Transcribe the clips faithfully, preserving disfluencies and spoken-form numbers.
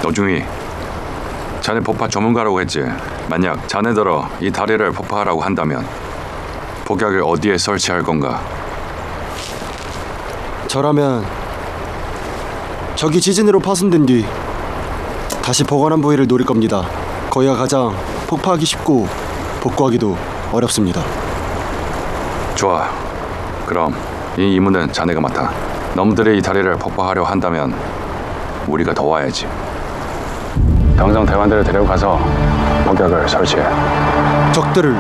도중이, 자네 폭파 전문가라고 했지. 만약 자네들어 이 다리를 폭파하라고 한다면 폭약을 어디에 설치할 건가? 저라면 적이 지진으로 파손된 뒤 다시 복원한 부위를 노릴 겁니다. 거기가 가장 폭파하기 쉽고 복구하기도 어렵습니다. 좋아. 그럼 이 임무는 자네가 맡아. 놈들이 이 다리를 폭파하려 한다면 우리가 도와야지. 당장 대원들을 데려가서 폭약을 설치해. 적들을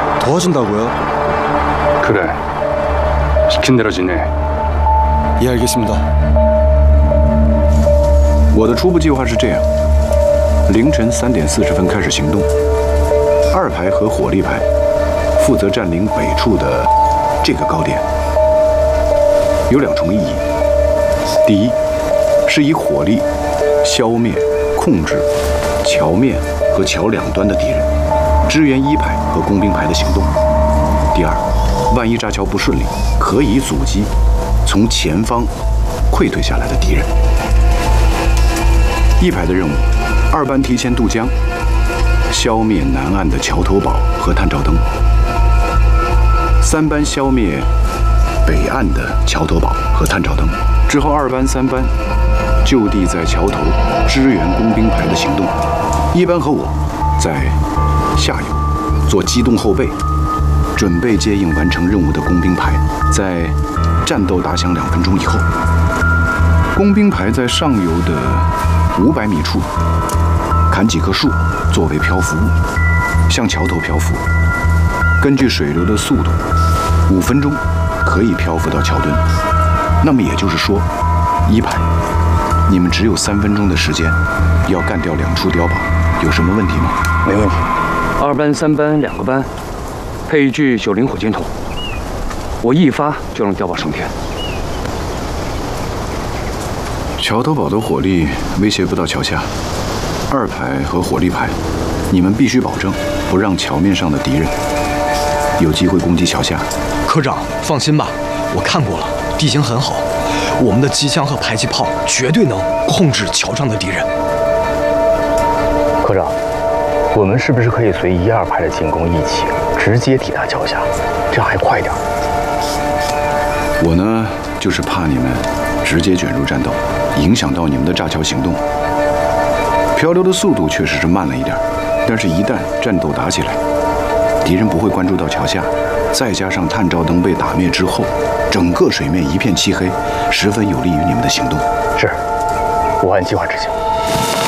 도와준다고요? 그래. 시킨 대로 지내. 예, 알겠습니다. 我的初步计划是这样：凌晨三点四十分开始行动，二排和火力排负责占领北处的这个高点，有两重意义。第一，是以火力消灭、控制桥面和桥两端的敌人，支援一排和工兵排的行动。第二，万一炸桥不顺利，可以阻击从前方溃退下来的敌人。一排的任务，二班提前渡江，消灭南岸的桥头堡和探照灯；三班消灭北岸的桥头堡和探照灯。之后，二班、三班就地在桥头支援工兵排的行动。一班和我在下游做机动后备，准备接应完成任务的工兵排。在战斗打响两分钟以后，工兵排在上游的五百米处砍几棵树作为漂浮物，向桥头漂浮。根据水流的速度，五分钟可以漂浮到桥墩。那么也就是说，一排你们只有三分钟的时间，要干掉两处碉堡，有什么问题吗？ 没问题。二班、三班两个班，配一具九零火箭筒，我一发就能碉堡升天。 桥头堡的火力威胁不到桥下，二排和火力排，你们必须保证不让桥面上的敌人有机会攻击桥下。 科长，放心吧，我看过了，地形很好，我们的机枪和迫击炮绝对能控制桥上的敌人。 科长，我们是不是可以随一二排的进攻一起，直接抵达桥下，这样还快点？ 我呢，就是怕你们直接卷入战斗，影响到你们的炸桥行动。漂流的速度确实是慢了一点，但是一旦战斗打起来，敌人不会关注到桥下，再加上探照灯被打灭之后，整个水面一片漆黑，十分有利于你们的行动。 是，我按计划执行。